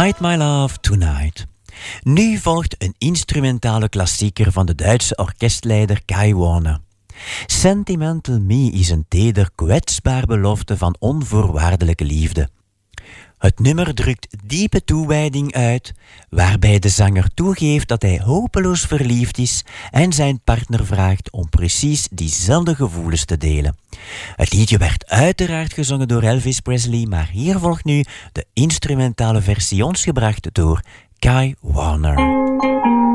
Hide My Love Tonight. Nu volgt een instrumentale klassieker van de Duitse orkestleider Kai Warner. Sentimental Me is een teder, kwetsbaar belofte van onvoorwaardelijke liefde. Het nummer drukt diepe toewijding uit, waarbij de zanger toegeeft dat hij hopeloos verliefd is en zijn partner vraagt om precies diezelfde gevoelens te delen. Het liedje werd uiteraard gezongen door Elvis Presley, maar hier volgt nu de instrumentale versie ons gebracht door Kai Warner.